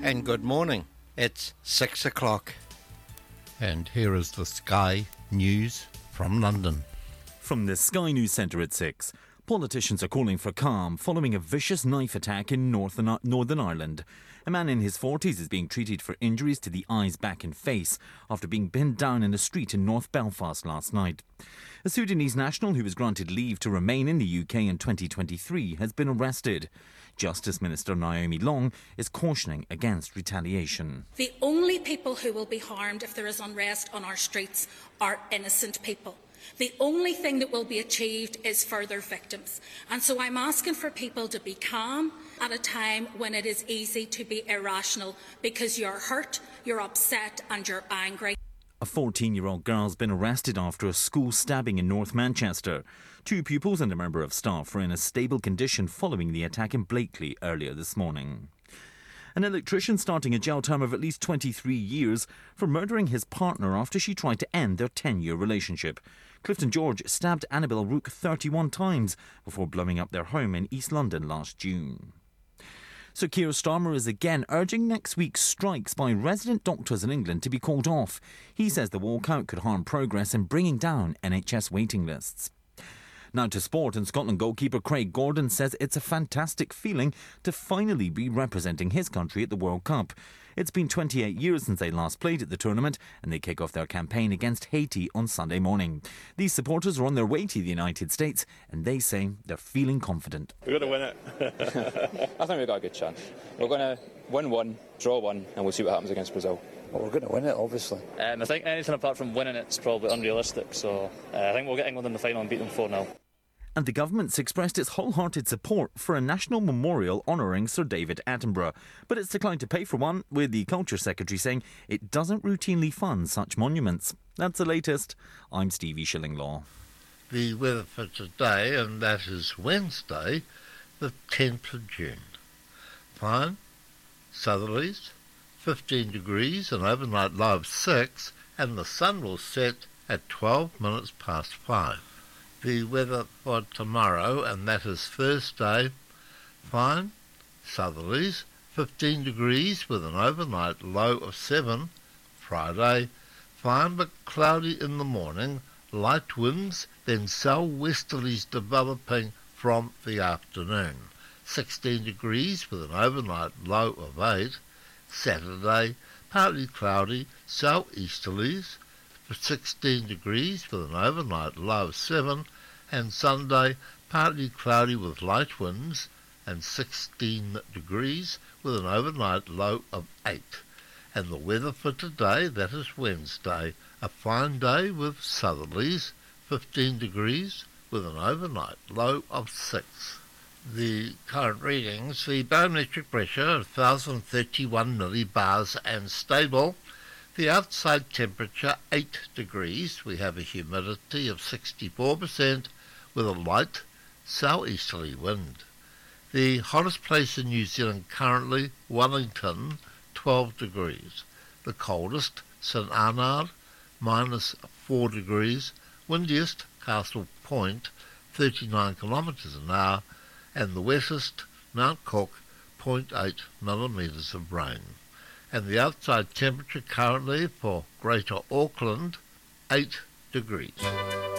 And good morning. It's 6 o'clock. And here is the Sky News from London. From the Sky News Centre at 6. Politicians are calling for calm following a vicious knife attack in Northern Ireland. A man in his 40s is being treated for injuries to the eyes, back and face after being pinned down in a street in North Belfast last night. A Sudanese national who was granted leave to remain in the UK in 2023 has been arrested. Justice Minister Naomi Long is cautioning against retaliation. The only people who will be harmed if there is unrest on our streets are innocent people. The only thing that will be achieved is further victims. And so I'm asking for people to be calm at a time when it is easy to be irrational because you're hurt, you're upset and you're angry. A 14-year-old girl has been arrested after a school stabbing in North Manchester. 2 pupils and a member of staff were in a stable condition following the attack in Blakely earlier this morning. An electrician starting a jail term of at least 23 years for murdering his partner after she tried to end their 10-year relationship. Clifton George stabbed Annabel Rook 31 times before blowing up their home in East London last June. Sir Keir Starmer is again urging next week's strikes by resident doctors in England to be called off. He says the walkout could harm progress in bringing down NHS waiting lists. Now to sport, and Scotland goalkeeper Craig Gordon says it's a fantastic feeling to finally be representing his country at the World Cup. It's been 28 years since they last played at the tournament, and they kick off their campaign against Haiti on Sunday morning. These supporters are on their way to the United States, and they say they're feeling confident. We're going to win it. I think we've got a good chance. We're going to win one, draw one, and we'll see what happens against Brazil. Well, we're going to win it, obviously. I think anything apart from winning it's probably unrealistic, so I think we'll get England in the final and beat them 4-0. And the government's expressed its wholehearted support for a national memorial honouring Sir David Attenborough. But it's declined to pay for one, with the Culture Secretary saying it doesn't routinely fund such monuments. That's the latest. I'm Stevie Shillinglaw. The weather for today, and that is Wednesday, the 10th of June. Fine, southerlies, 15 degrees, an overnight low of 6, and the sun will set at 12 minutes past 5. The weather for tomorrow, and that is Thursday, fine, southerlies, 15 degrees with an overnight low of 7. Friday, fine but cloudy in the morning, light winds, then southwesterlies developing from the afternoon. 16 degrees with an overnight low of 8. Saturday, partly cloudy, southeasterlies, 16 degrees with an overnight low of 7, and Sunday partly cloudy with light winds and 16 degrees with an overnight low of 8. And the weather for today, that is Wednesday, a fine day with southerlies, 15 degrees with an overnight low of 6. The current readings, the barometric pressure 1,031 millibars and stable. The outside temperature 8 degrees. We have a humidity of 64% with a light southeasterly wind. The hottest place in New Zealand currently, Wellington, 12 degrees. The coldest, St Arnaud, -4 degrees. Windiest, Castle Point, 39 kilometres an hour. And the wettest, Mount Cook, 0.8 millimetres of rain. And the outside temperature currently for Greater Auckland, 8 degrees.